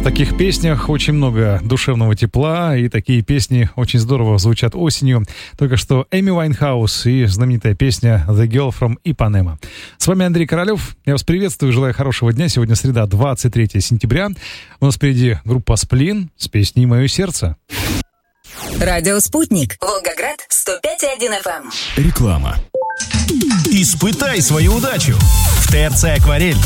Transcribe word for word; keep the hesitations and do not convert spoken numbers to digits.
таких песнях очень много душевного тепла, и такие песни очень здорово звучат осенью. Только что Эми Уайнхаус и знаменитая песня «The Girl from Ipanema». С вами Андрей Королев. Я вас приветствую, желаю хорошего дня. Сегодня среда, двадцать третьего сентября. У нас впереди группа «Сплин» с песней «Мое сердце». Радио «Спутник». Волгоград, сто пять и один эф эм. Реклама. Испытай свою удачу. В ТРЦ «Акварель»